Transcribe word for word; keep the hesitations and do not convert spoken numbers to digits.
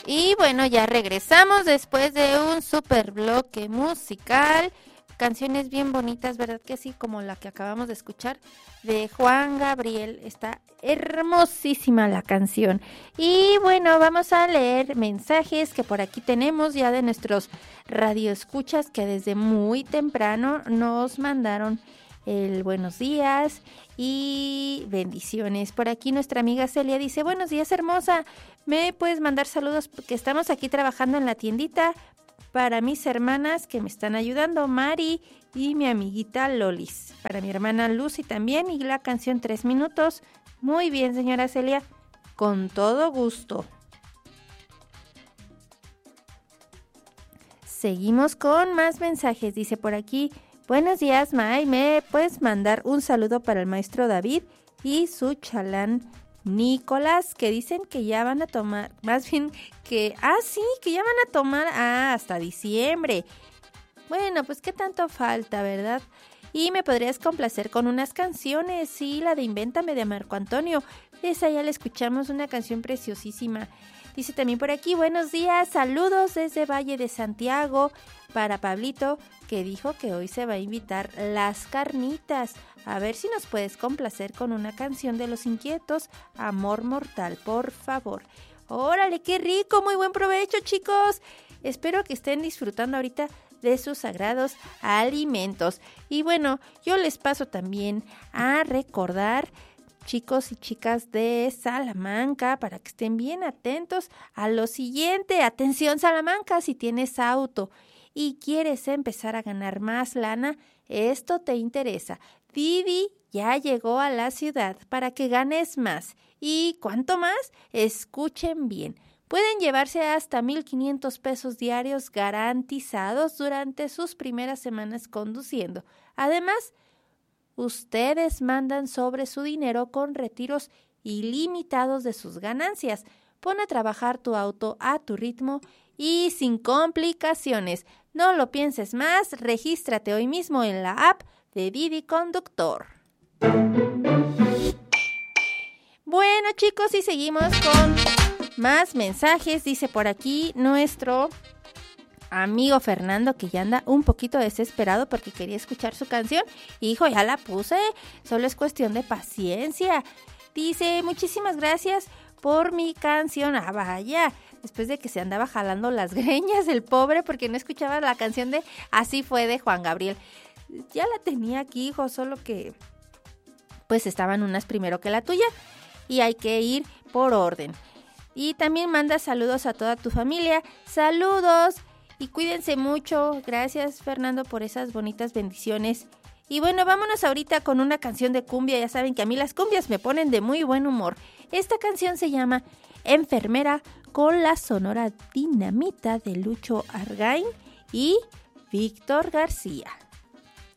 Y bueno, ya regresamos después de un super bloque musical. Canciones bien bonitas, ¿verdad que sí? Como la que acabamos de escuchar de Juan Gabriel. Está hermosísima la canción. Y bueno, vamos a leer mensajes que por aquí tenemos ya de nuestros radioescuchas que desde muy temprano nos mandaron el buenos días y bendiciones. Por aquí nuestra amiga Celia dice: buenos días, hermosa, ¿me puedes mandar saludos? Porque estamos aquí trabajando en la tiendita para mis hermanas que me están ayudando, Mari y mi amiguita Lolis. Para mi hermana Lucy también, y la canción Tres Minutos. Muy bien, señora Celia, con todo gusto. Seguimos con más mensajes. Dice por aquí: buenos días, May, ¿me puedes mandar un saludo para el maestro David y su chalán Nicolás, que dicen que ya van a tomar, más bien que, ah, sí, que ya van a tomar, ah, hasta diciembre? Bueno, pues qué tanto falta, ¿verdad? Y me podrías complacer con unas canciones, sí, la de Invéntame de Marco Antonio, esa ya la escuchamos, una canción preciosísima. Dice también por aquí: buenos días, saludos desde Valle de Santiago para Pablito, que dijo que hoy se va a invitar las carnitas. A ver si nos puedes complacer con una canción de Los Inquietos, Amor Mortal, por favor. ¡Órale, qué rico! Muy buen provecho, chicos. Espero que estén disfrutando ahorita de sus sagrados alimentos. Y bueno, yo les paso también a recordar, chicos y chicas de Salamanca, para que estén bien atentos a lo siguiente. Atención, Salamanca, si tienes auto y quieres empezar a ganar más lana, esto te interesa. Didi ya llegó a la ciudad para que ganes más. ¿Y cuánto más? Escuchen bien. Pueden llevarse hasta mil quinientos pesos diarios garantizados durante sus primeras semanas conduciendo. Además, ustedes mandan sobre su dinero con retiros ilimitados de sus ganancias. Pon a trabajar tu auto a tu ritmo y sin complicaciones. No lo pienses más, regístrate hoy mismo en la app de Didi Conductor. Bueno, chicos, y seguimos con más mensajes. Dice por aquí nuestro amigo Fernando que ya anda un poquito desesperado porque quería escuchar su canción. Hijo, ya la puse, solo es cuestión de paciencia. Dice: muchísimas gracias por mi canción. Ah, vaya, después de que se andaba jalando las greñas el pobre porque no escuchaba la canción de Así Fue de Juan Gabriel. Ya la tenía aquí, hijo, solo que pues estaban unas primero que la tuya y hay que ir por orden. Y también manda saludos a toda tu familia. Saludos y cuídense mucho. Gracias, Fernando, por esas bonitas bendiciones. Y bueno, vámonos ahorita con una canción de cumbia. Ya saben que a mí las cumbias me ponen de muy buen humor. Esta canción se llama Enfermera, con la Sonora Dinamita de Lucho Argaín y Víctor García.